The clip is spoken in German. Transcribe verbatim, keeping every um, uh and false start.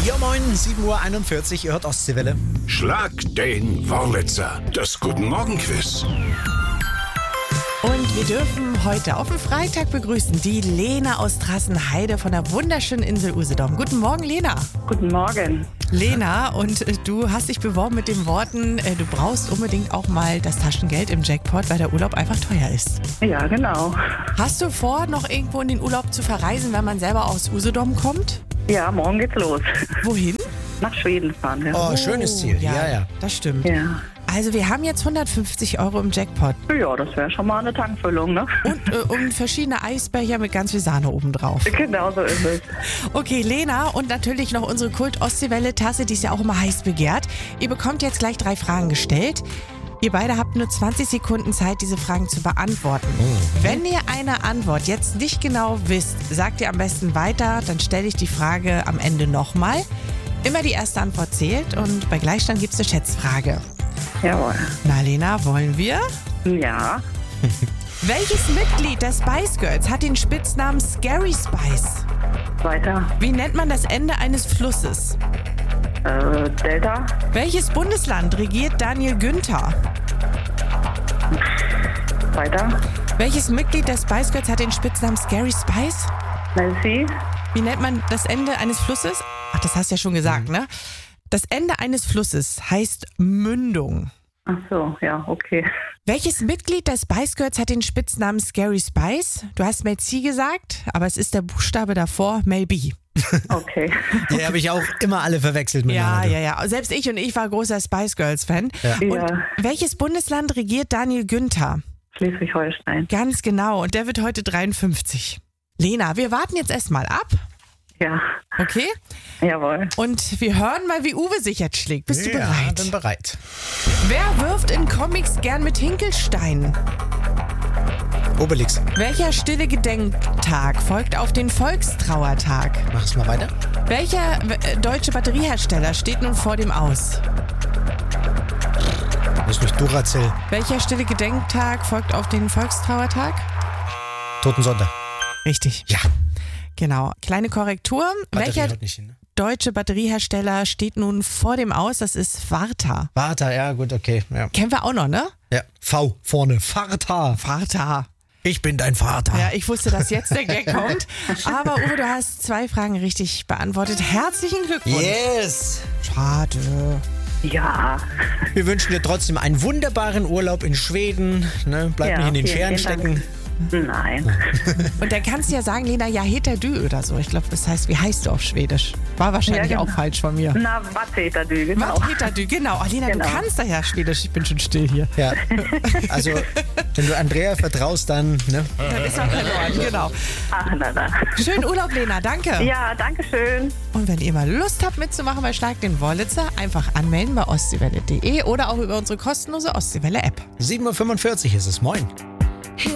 Ja moin, sieben Uhr einundvierzig, ihr hört Ostseewelle. Schlag den Wurlitzer, das Guten Morgen Quiz. Und wir dürfen heute auf dem Freitag begrüßen die Lena aus Trassenheide von der wunderschönen Insel Usedom. Guten Morgen, Lena. Guten Morgen. Lena, und äh, du hast dich beworben mit den Worten, äh, du brauchst unbedingt auch mal das Taschengeld im Jackpot, weil der Urlaub einfach teuer ist. Ja, genau. Hast du vor, noch irgendwo in den Urlaub zu verreisen, wenn man selber aus Usedom kommt? Ja, morgen geht's los. Wohin? Nach Schweden fahren wir. Oh, schönes Ziel. Ja, ja. Das stimmt. Ja. Also wir haben jetzt hundertfünfzig Euro im Jackpot Ja, das wäre schon mal eine Tankfüllung, ne? und, äh, und verschiedene Eisbecher mit ganz viel Sahne obendrauf. Genau so ist es. Okay, Lena, und natürlich noch unsere Kult-Ostseewelle-Tasse, die ist ja auch immer heiß begehrt. Ihr bekommt jetzt gleich drei Fragen gestellt. Ihr beide habt nur zwanzig Sekunden Zeit, diese Fragen zu beantworten. Wenn ihr eine Antwort jetzt nicht genau wisst, sagt ihr am besten weiter, dann stelle ich die Frage am Ende nochmal. Immer die erste Antwort zählt und bei Gleichstand gibt es eine Schätzfrage. Jawohl. Na, Lena, wollen wir? Ja. Welches Mitglied der Spice Girls hat den Spitznamen Scary Spice? Weiter. Wie nennt man das Ende eines Flusses? Äh, Delta. Welches Bundesland regiert Daniel Günther? Weiter. Welches Mitglied der Spice Girls hat den Spitznamen Scary Spice? Nancy. Wie nennt man das Ende eines Flusses? Ach, das hast du ja schon gesagt, ne? Das Ende eines Flusses heißt Mündung. Ach so, ja, okay. Welches Mitglied der Spice Girls hat den Spitznamen Scary Spice? Du hast Mel C gesagt, aber es ist der Buchstabe davor, Mel B. Okay. Die habe ich auch immer alle verwechselt Ja, miteinander. ja, ja. Selbst ich und ich war großer Spice Girls Fan. Ja. Und Ja. welches Bundesland regiert Daniel Günther? Schleswig-Holstein. Ganz genau. Und der wird heute dreiundfünfzig. Lena, wir warten jetzt erstmal ab. Ja. Okay? Jawohl. Und wir hören mal, wie Uwe sich jetzt schlägt. Bist du Ja, bereit? bin bereit. Wer wirft in Comics gern mit Hinkelsteinen? Obelix, Welcher stille Gedenktag folgt auf den Volkstrauertag? mach es mal weiter. Welcher äh, deutsche Batteriehersteller steht nun vor dem Aus? Das ist nicht Duracell. Welcher stille Gedenktag folgt auf den Volkstrauertag? Totensonntag. Richtig. Ja. Genau. Kleine Korrektur. Batterie Welcher haut nicht hin, ne? deutsche Batteriehersteller steht nun vor dem Aus? Das ist Varta. Vater, ja gut, okay. Ja. Kennen wir auch noch, ne? Ja. V vorne. Vater. Varta. Ich bin dein Vater. Ja, ich wusste, dass jetzt der Gag kommt. Aber Uwe, du hast zwei Fragen richtig beantwortet. Herzlichen Glückwunsch. Yes. Schade. Ja. Wir wünschen dir trotzdem einen wunderbaren Urlaub in Schweden. Ne? Bleib Ja, nicht in den vielen, Scheren vielen Dank. stecken. Nein. Und dann kannst du ja sagen, Lena, ja, Heterdü oder so. Ich glaube, das heißt, wie heißt du auf Schwedisch? War wahrscheinlich Ja, auch genau. falsch von mir. Na, was heter du, genau. Was Heterdü, genau. Oh, Lena, Genau. du kannst da ja Schwedisch. Ich bin schon still hier. Ja. Also, wenn du Andrea vertraust, dann, ne? Dann ist auch verloren, genau. Ach, na, na. Schönen Urlaub, Lena, danke. Ja, danke schön. Und wenn ihr mal Lust habt mitzumachen bei Schlag den Wollitzer, einfach anmelden bei ostseewelle punkt de oder auch über unsere kostenlose Ostseewelle-App. sieben Uhr fünfundvierzig ist es. Moin.